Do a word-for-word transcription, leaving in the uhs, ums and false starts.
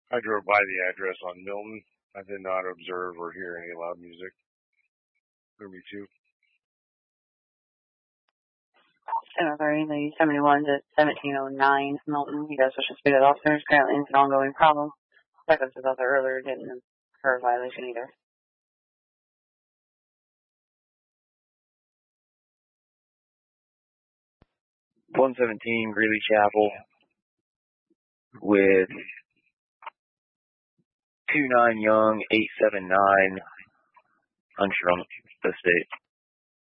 I drove by the address on Milton. I did not observe or hear any loud music. Ruby two. ten thirty, the seventy-one to seventeen oh nine Milton. You guys wish to speak to the officers. Currently, it's an ongoing problem. Backups was out there earlier, didn't occur a violation either. one seventeen Greeley Chapel with two nine Young, eight seven nine, unsure on the state.